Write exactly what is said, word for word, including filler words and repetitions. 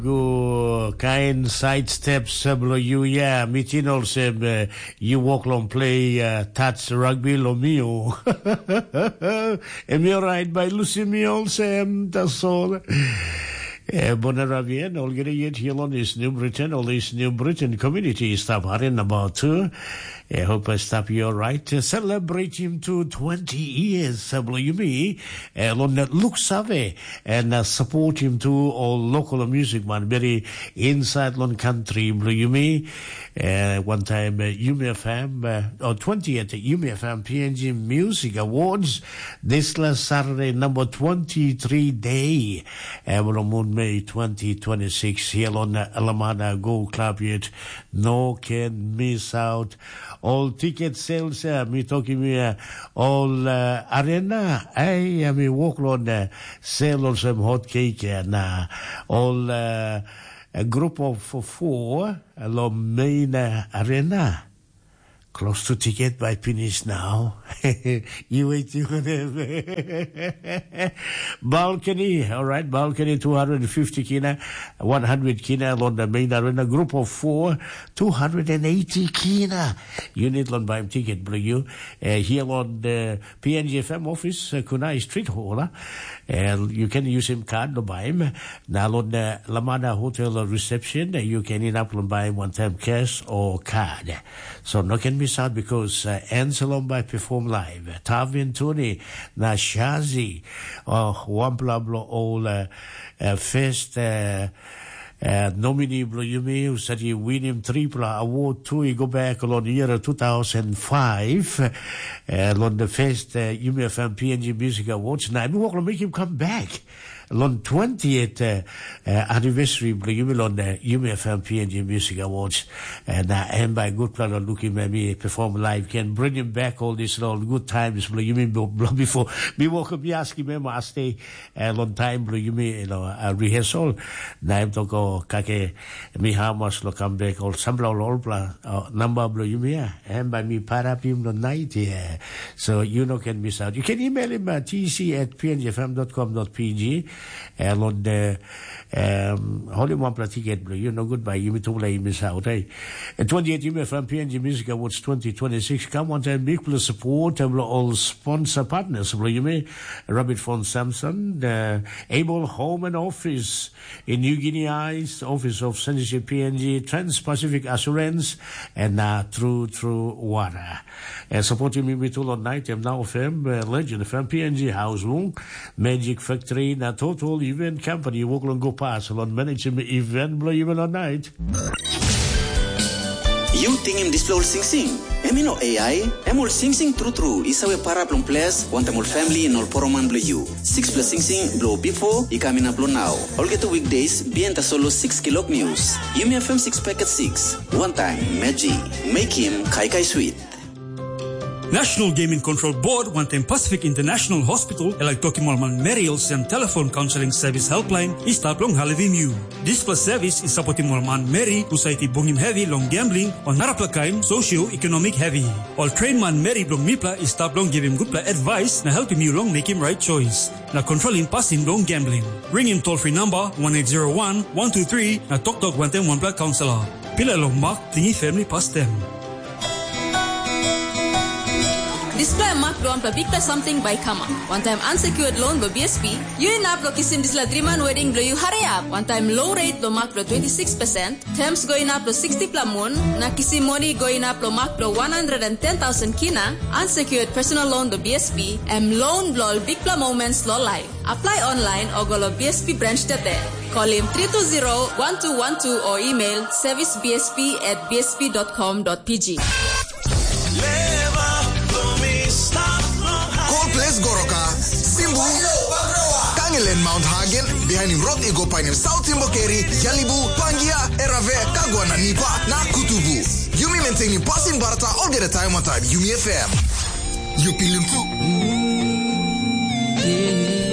Go kind sidesteps below you, yeah. Mitinol sem uh, you walk long play uh, touch rugby lo mio. Am you right by Lucy Miol sem that's all. Uh, Bonaravien, all getting it here on this New Britain, all this New Britain community stop in about two. I hope I stop you all right. Uh, celebrate him to twenty years, uh, you me, uh, on that look save and uh, support him to all local music man, very inside long country, you me. Uh, one time, uh, U M F M, uh, or twentieth U M F M P N G Music Awards, this last Saturday, number twenty-three day, uh, on May twenty twenty-six, here on uh, Alameda Go Club yet. No can miss out. All ticket sales, uh, me talking me, uh, all uh, arena, I uh, me walk on uh, sale on some hot cake and uh, all uh, a group of four along main uh, arena. Close to ticket by finish now. You wait, you balcony, all right, balcony two hundred fifty kina, one hundred kina on the main arena. Group of four, two hundred eighty kina. You need on buy ticket, bring you uh, here on the P N G F M office, uh, Kunai Street Hall. And you can use him card to buy him. Now on the Lamada Hotel reception, you can in up and buy one time cash or card. So no can miss out because uh, Anselm by perform live. Tavin Tony, Nashazi, uh, one blah blah all uh, uh, first uh, uh, nominee blah you mean who said he win him triple award two. He go back on the year two thousand five uh, on the first uh, U M F M P N G Music Awards. Now we want to make him come back. On twentieth uh, uh, anniversary, you will on the U M F M P N G Music Awards, and uh, and by good plan on looking maybe perform live can bring him back all these all good times. You mean before me walk up, asking me, I stay a long time. You mean you know a rehearsal. Now I'm to go kake me how much lo come back all some all blah number you mean and by me para him the night yeah. So you know can miss out. You can email him at tc at p n g f m dot com dot p g. And on the um, Holy One ticket, you know, goodbye. You to play miss out, eh? And twenty-eight U M F M P N G Music Awards twenty twenty-six. Come on, time, big plus support, all sponsor partners, you may. Robert von Samson, the Able Home and Office in New Guinea Eyes, Office of Censorship P N G, Trans-Pacific Assurance, and uh, True True Water. And supporting me with all on night, I'm now F M, uh, Legend F M, P N G House Room, Magic Factory, na Total Event Company, walk along go pass along managing event, blow even on night. You think him this floor sing sing? Emi no A I, emol sing sing true true. Isawe para plum players, want emol family and all poroman blow you. Six plus sing sing blow before, ikamina blow now. All get to weekdays, bienta solo six kilo news. U M F M six packet six. One time, Maggi. Make him kai kai sweet. National Gaming Control Board One-Time Pacific International Hospital elak toki molman Merriel's and telephone counseling service helpline is tap long halivim you. This plus service is supporting molman Mary society bongim heavy long gambling on naraplakaim socio-economic heavy. All train man Mary blong mipla is tap long give him good advice na help him you long make him right choice. Na control him passing long gambling. Ring him toll free number one eight zero one, one two three na talk talk one-time one black counselor. Pila long mark tingi family pass them. Display mark loan per big plus something by Kama. One time unsecured loan by B S P. You in up lo kisim disla dreaman wedding lo you hurry up. One time low rate lo mark lo twenty-six percent. Terms going up lo sixty plamun. Na kisim money going up lo mark lo one hundred ten thousand kina. Unsecured personal loan lo B S P. M loan lo big plus moments lo live. Apply online or go lo B S P branch today. Call him three two zero, one two one two or email servicebsp at b s p dot com dot p g. Place Goroka, Simbu, Kangelen Mount Hagen, behind him Rock Ego Pine, South Timbokeri, Yalibu, Pangia, Erave, Kagwana, Nipa, na Kutubu. Yumi maintaining passing Barata all get a time on time, Yumi F M. You feeling too?